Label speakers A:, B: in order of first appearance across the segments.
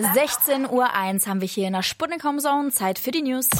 A: 16:01 Uhr haben wir hier in der Sputnik Home Zone. Zeit für die News.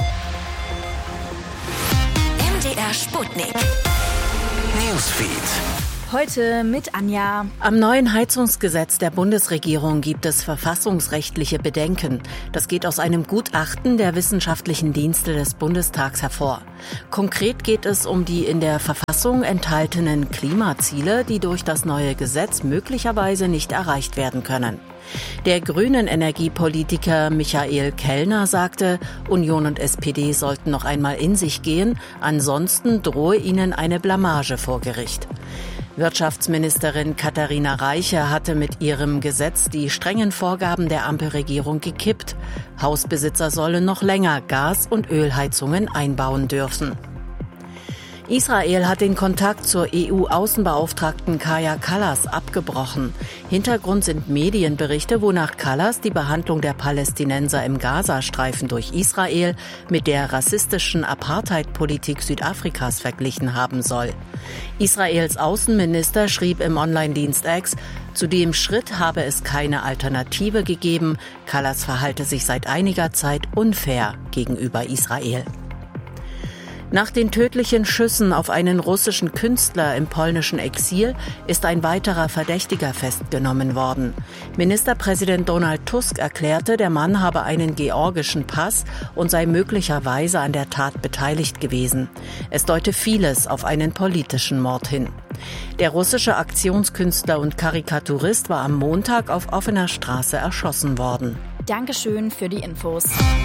B: MDR Sputnik Newsfeed.
A: Heute mit Anja.
C: Am neuen Heizungsgesetz der Bundesregierung gibt es verfassungsrechtliche Bedenken. Das geht aus einem Gutachten der wissenschaftlichen Dienste des Bundestags hervor. Konkret geht es um die in der Verfassung enthaltenen Klimaziele, die durch das neue Gesetz möglicherweise nicht erreicht werden können. Der grünen Energiepolitiker Michael Kellner sagte, Union und SPD sollten noch einmal in sich gehen, ansonsten drohe ihnen eine Blamage vor Gericht. Wirtschaftsministerin Katharina Reiche hatte mit ihrem Gesetz die strengen Vorgaben der Ampelregierung gekippt. Hausbesitzer sollen noch länger Gas- und Ölheizungen einbauen dürfen. Israel hat den Kontakt zur EU-Außenbeauftragten Kaja Kallas abgebrochen. Hintergrund sind Medienberichte, wonach Kallas die Behandlung der Palästinenser im Gazastreifen durch Israel mit der rassistischen Apartheid-Politik Südafrikas verglichen haben soll. Israels Außenminister schrieb im Online-Dienst X, zu dem Schritt habe es keine Alternative gegeben. Kallas verhalte sich seit einiger Zeit unfair gegenüber Israel. Nach den tödlichen Schüssen auf einen russischen Künstler im polnischen Exil ist ein weiterer Verdächtiger festgenommen worden. Ministerpräsident Donald Tusk erklärte, der Mann habe einen georgischen Pass und sei möglicherweise an der Tat beteiligt gewesen. Es deute vieles auf einen politischen Mord hin. Der russische Aktionskünstler und Karikaturist war am Montag auf offener Straße erschossen worden.
A: Dankeschön für die Infos.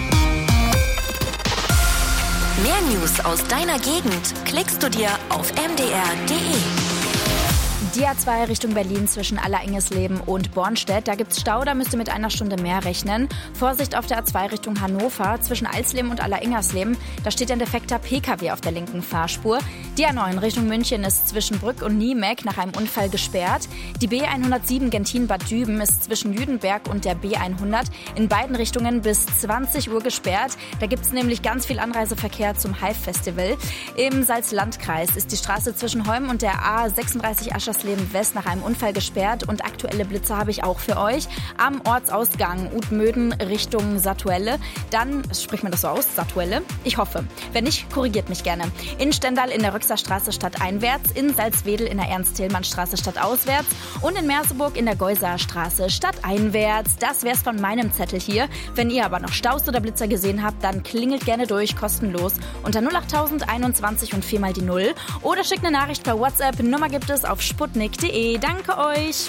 B: Mehr News aus deiner Gegend klickst du dir auf mdr.de.
A: Die A2 Richtung Berlin zwischen Allerengesleben und Bornstedt. Da gibt's Stau, da müsst ihr mit einer Stunde mehr rechnen. Vorsicht auf der A2 Richtung Hannover zwischen Alsleben und Allerengersleben. Da steht ein defekter PKW auf der linken Fahrspur. Die A9 Richtung München ist zwischen Brück und Niemek nach einem Unfall gesperrt. Die B107 Gentin-Bad Düben ist zwischen Jüdenberg und der B100 in beiden Richtungen bis 20 Uhr gesperrt. Da gibt's nämlich ganz viel Anreiseverkehr zum Hive-Festival. Im Salzlandkreis ist die Straße zwischen Holm und der A36 Aschersleben West nach einem Unfall gesperrt und aktuelle Blitze habe ich auch für euch. Am Ortsausgang Utmöden Richtung Satuelle. Dann, spricht man das so aus, Satuelle? Ich hoffe. Wenn nicht, korrigiert mich gerne. In Stendal in der Röxerstraße stadteinwärts, in Salzwedel in der Ernst-Thälmann-Straße stadtauswärts und in Merseburg in der Geusaerstraße stadteinwärts. Das wär's von meinem Zettel hier. Wenn ihr aber noch Staus oder Blitzer gesehen habt, dann klingelt gerne durch, kostenlos unter 08021 und 4 mal die 0 oder schickt eine Nachricht per WhatsApp. Nummer gibt es auf sputnik.de. Danke euch.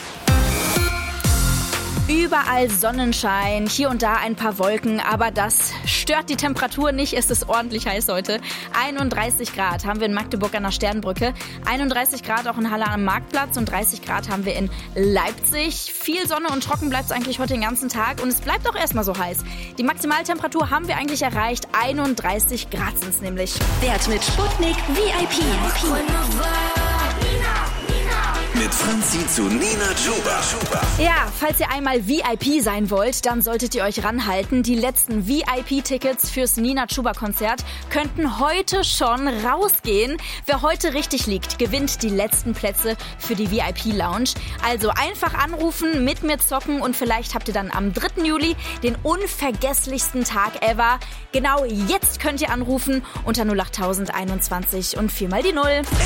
A: Überall Sonnenschein, hier und da ein paar Wolken, aber das stört die Temperatur nicht. Es ist ordentlich heiß heute. 31 Grad haben wir in Magdeburg an der Sternbrücke, 31 Grad auch in Halle am Marktplatz und 30 Grad haben wir in Leipzig. Viel Sonne und trocken bleibt es eigentlich heute den ganzen Tag und es bleibt auch erstmal so heiß. Die Maximaltemperatur haben wir eigentlich erreicht, 31 Grad sind es nämlich.
B: Wert mit Sputnik VIP.
D: Mit Franzi zu Nina Chuba.
A: Ja, falls ihr einmal VIP sein wollt, dann solltet ihr euch ranhalten. Die letzten VIP-Tickets fürs Nina Chuba-Konzert könnten heute schon rausgehen. Wer heute richtig liegt, gewinnt die letzten Plätze für die VIP-Lounge. Also einfach anrufen, mit mir zocken und vielleicht habt ihr dann am 3. Juli den unvergesslichsten Tag ever. Genau jetzt könnt ihr anrufen unter 08021 und 4 mal die 0.